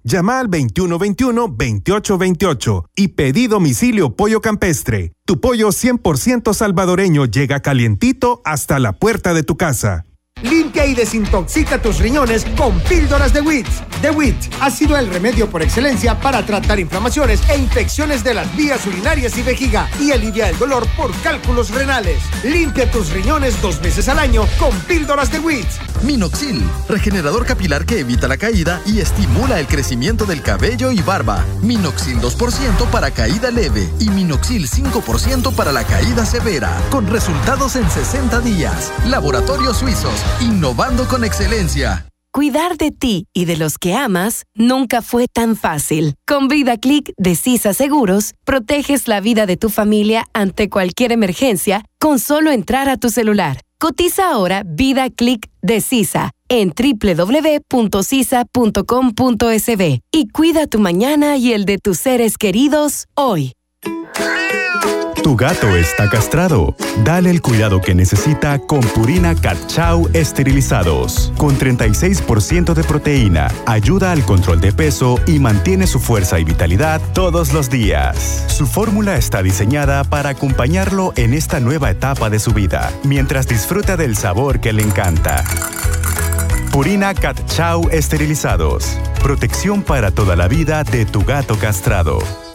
Llama al 2121-2828 y pedí domicilio Pollo Campestre. Tu pollo 100% salvadoreño llega calientito hasta la puerta de tu casa. Limpia y desintoxica tus riñones con píldoras de WIT. The WIT ha sido el remedio por excelencia para tratar inflamaciones e infecciones de las vías urinarias y vejiga y alivia el dolor por cálculos renales. Limpia tus riñones 2 veces al año con píldoras de WIT. Minoxidil, regenerador capilar que evita la caída y estimula el crecimiento del cabello y barba. Minoxidil 2% para caída leve y Minoxidil 5% para la caída severa, con resultados en 60 días. Laboratorios Suizos, innovando con excelencia. Cuidar de ti y de los que amas nunca fue tan fácil. Con VidaClick de Sisa Seguros, proteges la vida de tu familia ante cualquier emergencia con solo entrar a tu celular. Cotiza ahora VidaClick de Sisa en www.sisa.com.sb y cuida tu mañana y el de tus seres queridos hoy. Tu gato está castrado. Dale el cuidado que necesita con Purina Cat Chow esterilizados. Con 36% de proteína, ayuda al control de peso y mantiene su fuerza y vitalidad todos los días. Su fórmula está diseñada para acompañarlo en esta nueva etapa de su vida, mientras disfruta del sabor que le encanta. Purina Cat Chow esterilizados. Protección para toda la vida de tu gato castrado.